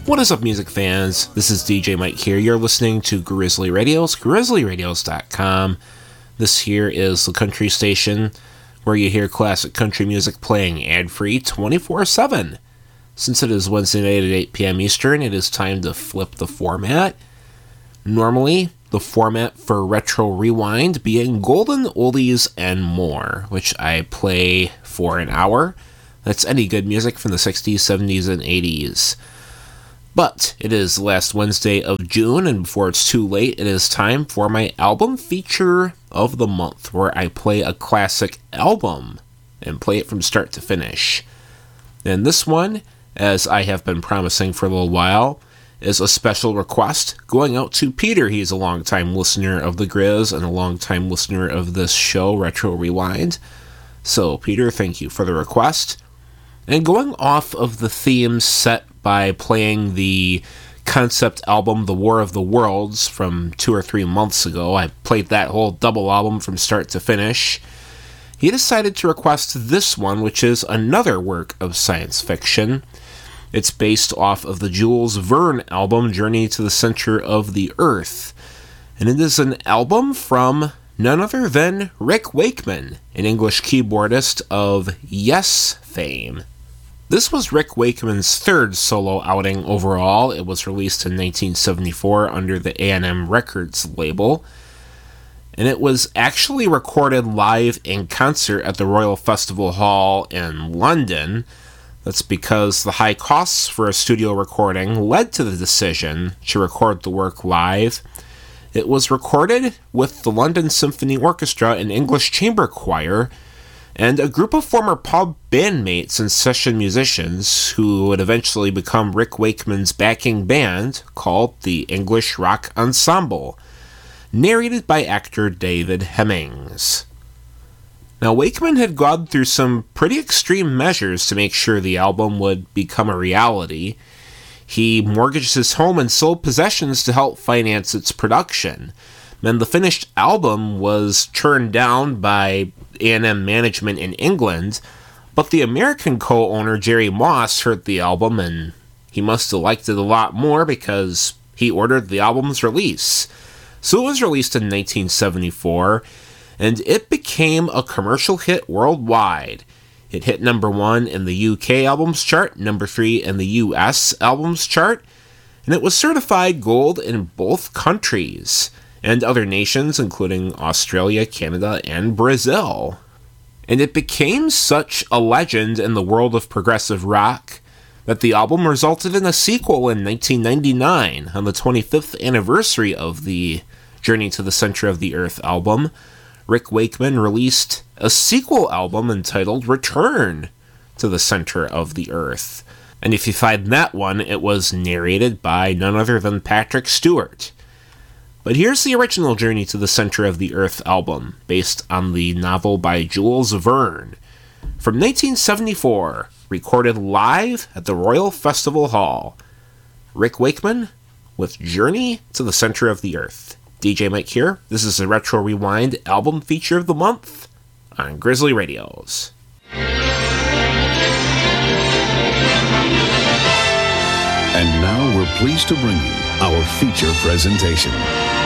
What is up, music fans? This is DJ Mike here. You're listening to Grizzly Radios, grizzlyradios.com. This here is the country station where you hear classic country music playing ad-free 24/7. Since it is Wednesday night at 8 p.m. Eastern, it is time to flip the format. Normally, the format for Retro Rewind being Golden Oldies and More, which I play for an hour. That's any good music from the 60s, 70s, and 80s. But it is last Wednesday of June, and before it's too late, it is time for my album feature of the month, where I play a classic album and play it from start to finish. And this one, as I have been promising for a little while, is a special request going out to Peter. He's a longtime listener of the Grizz and a longtime listener of this show, Retro Rewind. So, Peter, thank you for the request. And going off of the theme set by playing the concept album The War of the Worlds from 2 or 3 months ago, I played that whole double album from start to finish, he decided to request this one, which is another work of science fiction. It's based off of the Jules Verne album Journey to the Center of the Earth, and it is an album from none other than Rick Wakeman, an English keyboardist of Yes fame. This was Rick Wakeman's third solo outing overall. It was released in 1974 under the A&M Records label, and it was actually recorded live in concert at the Royal Festival Hall in London. That's because the high costs for a studio recording led to the decision to record the work live. It was recorded with the London Symphony Orchestra and English Chamber Choir, and a group of former pub bandmates and session musicians who would eventually become Rick Wakeman's backing band called the English Rock Ensemble, narrated by actor David Hemmings. Now, Wakeman had gone through some pretty extreme measures to make sure the album would become a reality. He mortgaged his home and sold possessions to help finance its production. And the finished album was turned down by A&M management in England, but the American co-owner Jerry Moss heard the album, and he must have liked it a lot more because he ordered the album's release. So it was released in 1974, and it became a commercial hit worldwide. It hit number 1 in the UK albums chart, number 3 in the US albums chart, and it was certified gold in both countries and other nations, including Australia, Canada, and Brazil. And it became such a legend in the world of progressive rock that the album resulted in a sequel in 1999, on the 25th anniversary of the Journey to the Center of the Earth album. Rick Wakeman released a sequel album entitled Return to the Center of the Earth. And if you find that one, it was narrated by none other than Patrick Stewart. But here's the original Journey to the Center of the Earth album, based on the novel by Jules Verne, from 1974, recorded live at the Royal Festival Hall. Rick Wakeman with Journey to the Center of the Earth. DJ Mike here. This is a Retro Rewind album feature of the month on Grizzly Radios. And now we're pleased to bring you our feature presentation.